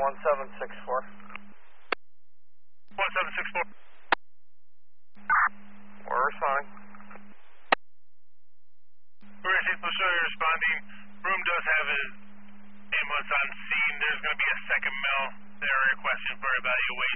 1764. 1764. We're responding. We're responding. Room does have his ambulance on scene. There's going to be a second male. They're requesting for evaluation.